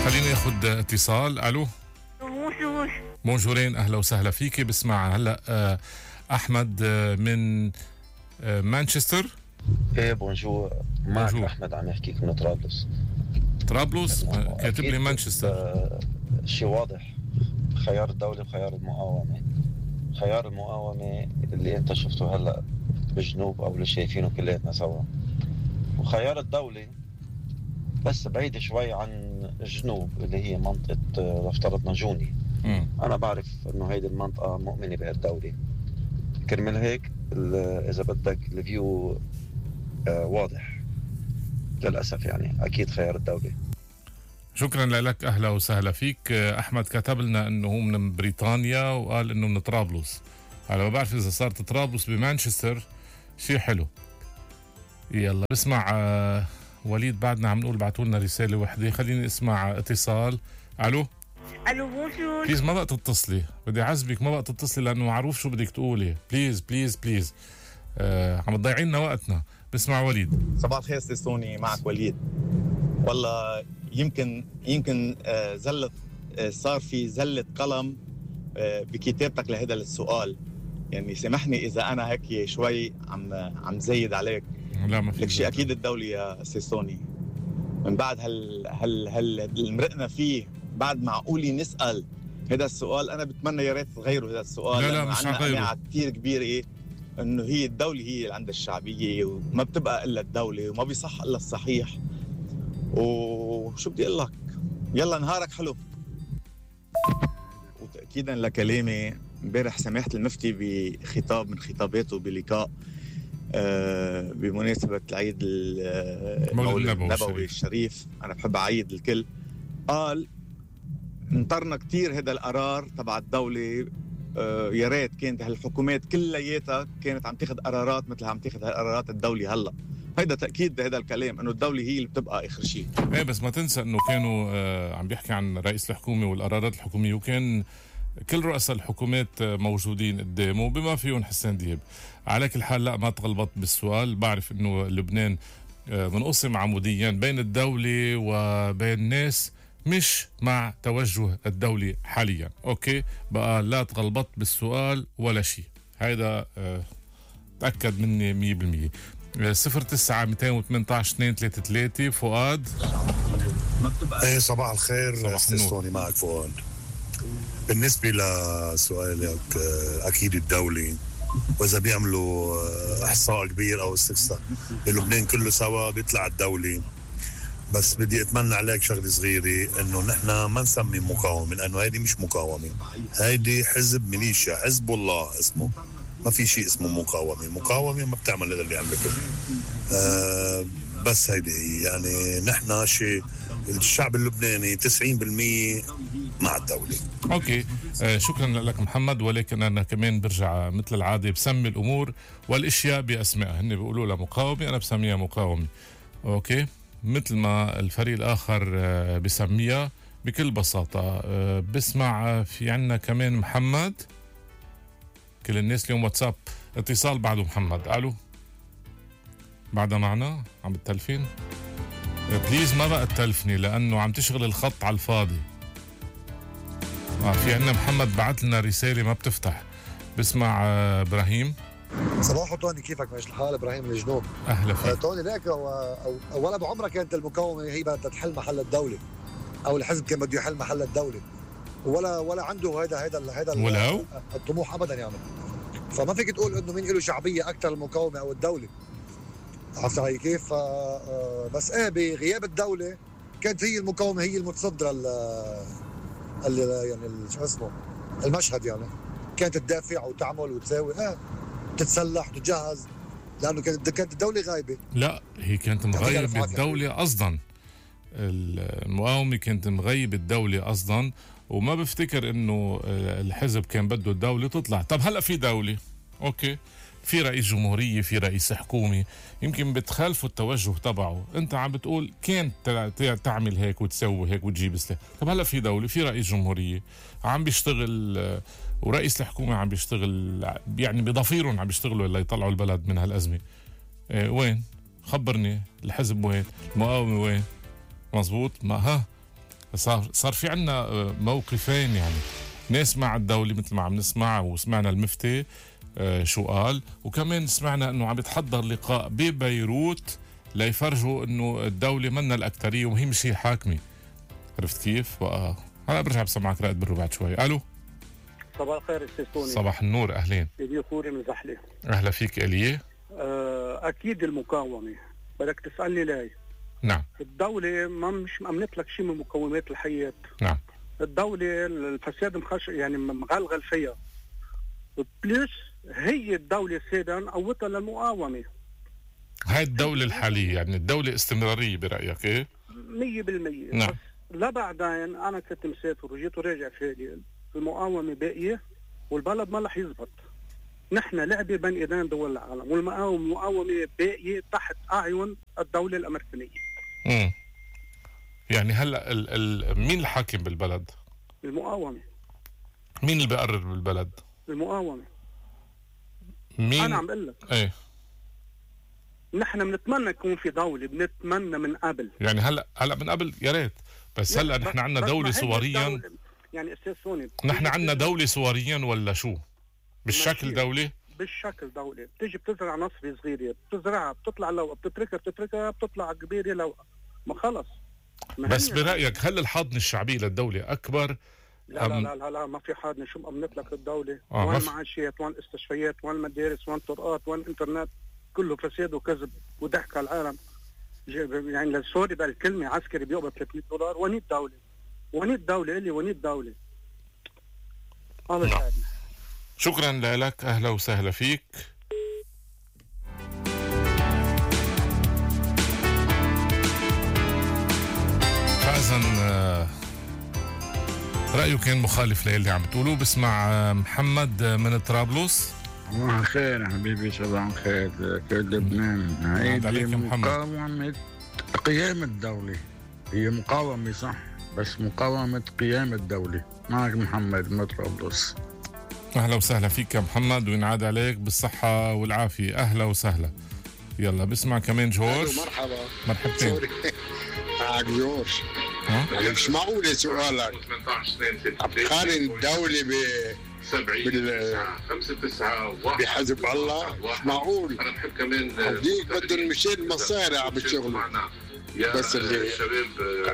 خليني اخذ اتصال. الو بونجورين، اهلا وسهلا فيكي. بسمع هلا احمد من مانشستر. ايه بونجور، معك احمد عم يحكيك من طرابلس. طرابلس كاتب لي مانشستر. شيء واضح، خيار الدولة وخيار المقاومة. خيار المقاومة اللي انت شفته هلا بالجنوب او اللي شايفينه كلياتنا سوا، وخيار الدولة بس بعيدة شوي عن الجنوب اللي هي منطقة افترضنا جوني. انا بعرف انه هيدي المنطقة مؤمنة بهالدولة، كرمال هيك اذا بدك الفيو واضح للأسف. يعني أكيد خيار الدولة. شكرا لك، أهلا وسهلا فيك. أحمد كتب لنا أنه هو من بريطانيا وقال أنه من طرابلس. هلا ما بعرف إذا صارت طرابلس بمانشستر شيء حلو. يلا بسمع وليد، بعدنا عم نقول بعتوا لنا رسالة وحدة. خليني اسمع اتصال. ألو بونجور. بليز ما بقى تتصلي، بدي أعذبك، ما بقى تتصلي لأنه معروف شو بدك تقولي. بليز بليز بليز، عم تضيعين لنا وقتنا. بسمع وليد. صباح الخير سيستوني، معك وليد. والله يمكن زلت، صار في زلة قلم بكتابتك لهذا السؤال. يعني سامحني إذا أنا هيك شوي عم زيد عليك. لا ما في لك شيء أكيد الدولة يا سيستوني. من بعد هل مرقنا فيه، بعد معقولي نسأل هذا السؤال. أنا بتمنى يا ريت تغيروا هذا السؤال. لا مش عندنا كثير كبيرة انه هي الدولة هي اللي عندها الشعبية، وما بتبقى الا الدولة، وما بيصح الا الصحيح. وشو بدي اقول لك، يلا نهارك حلو. وتأكيدا لكلامي، امبارح سمعت المفتي بخطاب من خطاباته بلقاء بمناسبة العيد المولد النبوي الشريف. انا بحب اعيد الكل. قال انطرنا كثير هذا القرار تبع الدولة. يا ريت كانت هالحكومات كلياتها كانت عم تاخذ قرارات مثل عم تاخذ قرارات الدولة هلا. هيدا تأكيد هذا الكلام، انه الدولة هي اللي بتبقى اخر شيء. ايه بس ما تنسى انه كانوا عم بيحكي عن رئيس الحكومة والقرارات الحكومية، وكان كل رؤساء الحكومات موجودين قدامه بما فيهم حسين دياب. على كل حال لا ما تغلبط بالسؤال. بعرف انه لبنان منقسم عموديا بين الدولة وبين الناس مش مع توجه الدولة حاليا. اوكي بقى لا تغلبط بالسؤال ولا شيء، هيدا تأكد مني 100%. 09-218-233. فؤاد. ايه صباح الخير سيستوني، معك فؤاد. بالنسبة لسؤالك اكيد الدولة، واذا بيعملوا احصاء كبير او استقصاء بلبنان كله سوا بيطلع الدولة. بس بدي اتمنى عليك شغله صغيره، انه نحن ما نسمي مقاومه، لانه هيدي مش مقاومه، هيدي حزب ميليشيا، حزب الله اسمه. ما في شيء اسمه مقاومه. المقاومه ما بتعمل هذا اللي عملته. بس هيدي هي. يعني نحن الشعب اللبناني 90% مع الدوله. اوكي شكرا لك محمد. ولكن انا كمان برجع مثل العاده بسمي الامور والاشياء باسمائها. هن بيقولوا لها مقاومه، انا بسميها مقاومه. اوكي مثل ما الفريق الآخر بسميها بكل بساطة. بسمع في عنا كمان محمد. كل الناس اليوم واتساب. اتصال بعده محمد. ألو بعدها معنا عم بتلفين. بليز ما بقى تلفني لأنه عم تشغل الخط على الفاضي. في عنا محمد بعت لنا رسالة ما بتفتح. بسمع إبراهيم. صباح طوني، كيفك؟ ماشي الحال؟ ابراهيم من الجنوب. اهلا فيك طوني. ليك ولا بعمرها كانت المقاومه هي بدها تحل محل الدوله، او الحزب كان بده يحل محل الدوله، ولا عنده هيدا الطموح ابدا يعني. فما فيك تقول انه مين له شعبيه اكثر، المقاومه او الدوله. عرفت علي كيف؟ بس بغياب الدوله كانت هي المقاومه هي المتصدره يعني شو اسمه المشهد. يعني كانت تدافع وتعمل وتساوي تتسلح وتجهز، لانه كانت الدوله غايبه. لا هي كانت مغيبه الدوله قصدا. المقاومه كانت مغيبه الدوله قصدا، وما بفتكر انه الحزب كان بده الدوله تطلع. طب هلا في دوله، اوكي في رئيس جمهوريه، في رئيس حكومه، يمكن بتخالفوا التوجه تبعه. انت عم بتقول كانت تعمل هيك وتسوي هيك وتجيب سلاح. طب هلا في دوله، في رئيس جمهوريه عم بيشتغل، ورئيس الحكومه عم بيشتغل، يعني بضفيرهم عم بيشتغلوا اللي يطلعوا البلد من هالازمه. وين؟ خبرني الحزب وين؟ المقاومه وين؟ مزبوط. ما صار في عنا موقفين، يعني ناس مع الدولة مثل ما عم نسمع، وسمعنا المفتي شو قال، وكمان سمعنا انه عم يتحضر لقاء ببيروت ليفرجوا انه الدولة منا الأكترية وهي مش هي حاكمة. عرفت كيف؟ هلا برجع بسمعك رائد برو بعد شوي. الو، صباح الخير استاذ سوني. صباح النور، اهلين. إلي خوري من زحلة. اهلا فيك إليه. اكيد المقاومة، بدك تسألني ليه؟ نعم. الدولة مش مأمنت لك شيء من مقومات الحياة. نعم. الدولة الفساد يعني مغلغل فيها. بلس هي الدولة سيدا قوتها للمقاومة. هاي الدولة الحالية، يعني الدولة استمرارية برأيك ايه؟ 100%. نعم. بس لا بعدين انا كنت مسافر وجيت وراجع فيلي، المقاومة باقية والبلد ما رح يزبط. نحن لعبة بين ايدين دول العالم، والمقاومة باقية تحت اعين الدولة الامريكانية. يعني هلا مين الحاكم بالبلد؟ المقاومة. مين اللي بيقرر بالبلد؟ المقاومة. مين؟ انا عم بقول لك ايه، نحن بنتمنى يكون في دولة، بنتمنى من قبل. يعني هلا من قبل يا ريت، بس هلا نحن عندنا دولة صوريا. يعني استاذ سوني، نحن عندنا دولة صوريا ولا شو؟ بالشكل دولة؟ بالشكل دولة. بتيجي بتزرع نصبة صغيرة، بتزرعها بتطلع لو بتتركها بتطلع كبيرة لو ما خلص. بس برأيك هل الحاضنة الشعبية للدولة أكبر؟ لا لا لا لا، ما في حاضنة. شو مأمنت لك الدولة؟ وين المعاشيات، وين الاستشفيات، وين المدارس، وين الطرقات، وين الانترنت؟ كله فساد وكذب وضحك على العالم. يعني للسوري بقى الكلمة عسكري بيقبض $300. وين الدولة؟ وين الدولة؟ إلي وين الدولة؟ الله يساعدنا. شكرا لك، أهلا وسهلا فيك. فإذن رأيه كان مخالف للي عم بتقولوه. بسمع محمد من طرابلس. صباح الخير حبيبي، صباح الخير كل لبنان. هيدي مقاومة قيام الدولة، هي مقاومة صح، بس مقاومة قيام الدولة. معك محمد من طرابلس. أهلا وسهلا فيك يا محمد، وينعاد عليك بالصحة والعافية. أهلا وسهلا. يلا بسمع كمان جورج. مرحبا. مرحبتين. معك جورج. مش معقول سؤالك قارن الدولة بحزب الله؟ مش معقول. انا بحب كمان هديك بدهم مشان مصارع بالشغل، بس اللي شباب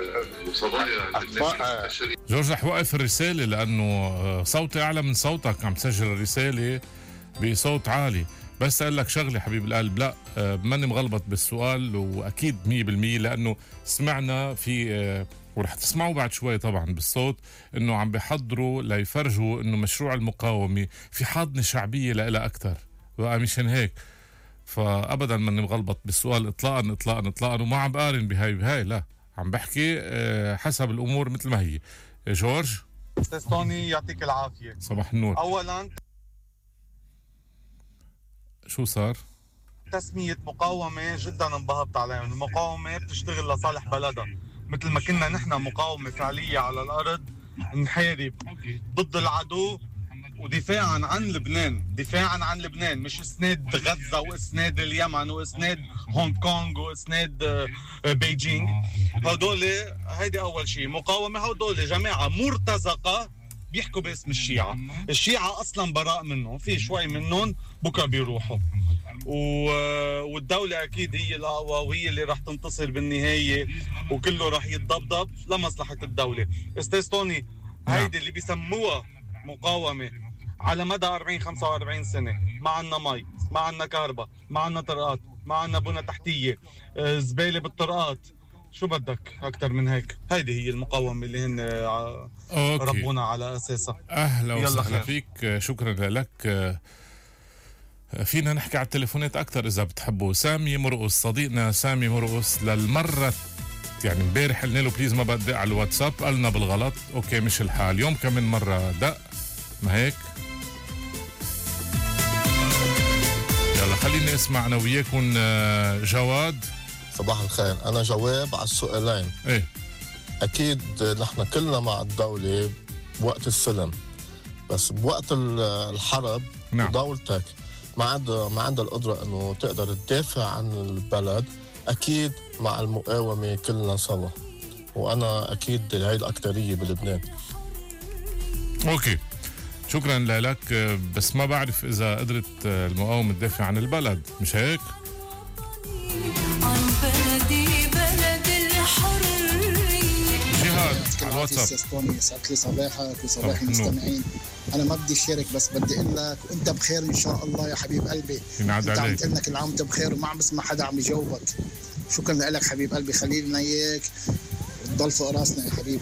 وصبايا. جورج رح وقف الرسالة لأنه صوتي أعلى من صوتك، عم تسجل الرسالة بصوت عالي. بس أقول لك شغلة حبيب القلب، لا ماني مغلبط بالسؤال، وأكيد 100%، لأنه سمعنا في ورح تسمعوا بعد شوي طبعا بالصوت انه عم بيحضروا ليفرجوا انه مشروع المقاومة في حاضنة شعبية لها اكثر، مشان هيك فابدا ماني مغلبط بالسؤال اطلاقا اطلاقا اطلاقا، وما عم بقارن بهاي لا، عم بحكي حسب الامور مثل ما هي. جورج. استاذ توني يعطيك العافية. صباح النور. اولا شو صار؟ تسمية مقاومة جدا انبهضت عليهم. المقاومة بتشتغل لصالح بلدها، مثل ما كنا نحن مقاومة فعلية على الأرض نحارب ضد العدو ودفاعا عن لبنان، دفاعا عن لبنان، مش اسناد غزة واسناد اليمن واسناد هونغ كونغ واسناد بيجينغ. هدول هيدي أول شيء. مقاومة هدول جماعة مرتزقة بيحكوا باسم الشيعة. الشيعة أصلا براء منهم، في شوي منهم بكرة بيروحوا، والدولة أكيد هي الأقوى وهي اللي راح تنتصر بالنهاية، وكله راح يتضبضب لمصلحة الدولة. أستاذ توني، هيدي اللي بيسموها مقاومة على مدى 40-45 سنة، ما عنا مي، ما عنا كهرباء، ما عنا طرقات، ما عنا بنى تحتية، زبالة بالطرقات، شو بدك أكتر من هيك؟ هيدي هي المقاومة اللي هن ربونا على أساسها. أهلا وسهلا فيك، شكرا لك. فينا نحكي على التليفونات أكتر إذا بتحبوا. سامي مرقص، صديقنا سامي مرقص، للمرة يعني امبارح قلنا له بليز ما بدق على الواتساب، قالنا بالغلط، أوكي مش الحال، اليوم كمان مرة دق، ما هيك؟ يلا خليني اسمع أنا وياكم. جواد. صباح الخير، أنا جواب على السؤالين. إيه؟ أكيد نحن كلنا مع الدولة بوقت السلم، بس بوقت الحرب نعم. دولتك ما عندها القدرة إنه تقدر تدافع عن البلد. أكيد مع المقاومة كلنا سوا، وأنا أكيد هاي الأكترية بلبنان. أوكي، شكرا لك. بس ما بعرف إذا قدرت المقاومة تدافع عن البلد، مش هيك؟ جهاد على الواتساب. يسعد لي صباحك وصباح المستمعين. انا ما بدي اشارك، بس بدي اقول لك وانت بخير ان شاء الله يا حبيب قلبي. انت عم تقول لك العام انت بخير وما عم بسمع حدا عم يجاوبك. شكرا لك حبيب قلبي، خلي لنا اياك وتضل فوق راسنا يا حبيبي.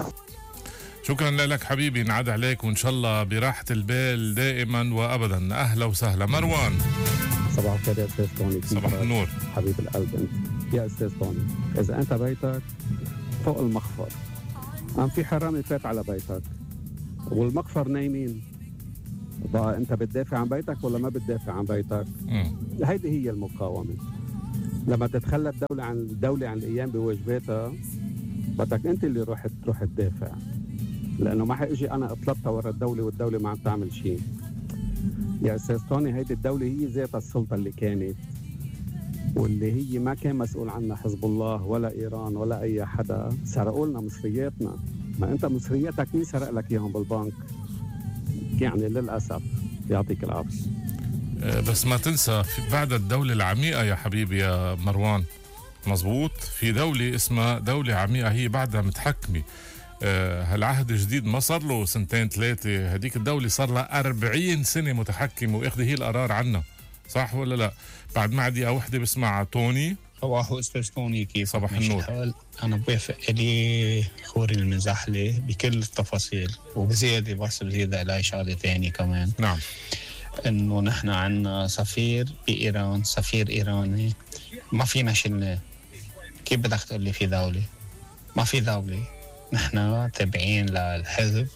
شكرا لك حبيبي، ينعاد عليك وان شاء الله براحة البال دائما وابدا. اهلا وسهلا. مروان. صباح الخير يا استاذ توني. صباح النور حبيب القلب. انت يا استاذ توني، اذا انت بيتك فوق المخفر، عم في حرامي فات على بيتك والمخفر نايمين، بقى انت بتدافع عن بيتك ولا ما بتدافع عن بيتك؟ هيدي هي المقاومة. لما تتخلى الدولة عن القيام بواجباتها، بدك انت اللي تروح تدافع، لانه ما حيجي انا اطلبتها ورا الدولة والدولة ما عم تعمل شيء. يا استاذ توني، هيدي الدولة هي ذات السلطة اللي كانت، واللي هي ما كان مسؤول عنها حزب الله ولا ايران ولا اي حدا. سرقوا لنا مصرياتنا. ما انت مصرياتك مين سرق لك اياهم بالبنك؟ يعني للاسف. يعطيك العافيه. بس ما تنسى بعد الدولة العميقة يا حبيبي يا مروان، مزبوط، في دولة اسمها دولة عميقة هي بعدها متحكمة. هالعهد الجديد ما صار له 2-3، هديك الدولة صار لها 40 سنة متحكمة واخذة هي القرار عنا، صح ولا لا؟ بعد ما دقيقة وحدة بسمع توني. صباح استاذ توني، كيف صباح النور. انا بوافق لي خوري المزحلة بكل التفاصيل، وبزيادة بس بزيادة على شغلة ثانية كمان. نعم، انه نحن عنا سفير بايران، سفير ايراني ما فينا شلناه. كيف بدك تقول لي في دولة؟ ما في دولة. نحن تابعين للحزب،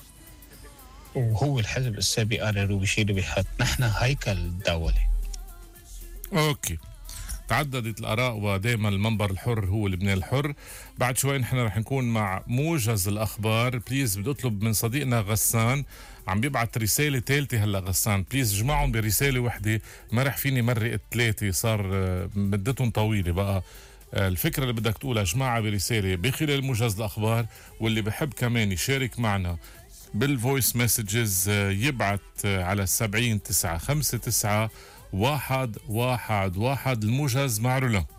وهو الحزب السابق بيقرر وبيشيل وبيحط. نحن هيكل الدولة. اوكي، تعددت الآراء ودائما المنبر الحر هو لبنان الحر. بعد شوي نحن رح نكون مع موجز الأخبار. بليز بدي أطلب من صديقنا غسان، عم بيبعت رسالة ثالثة هلا غسان، بليز جمعهم برسالة وحدة، ما رح فيني مرق 3، صار مدتهم طويلة بقى. الفكرة اللي بدك تقولها جماعة برسالة بخلال موجز الأخبار، واللي بحب كمان يشارك معنا بالفويس مسجز يبعت على 70 959 111 الموجز مع رولا.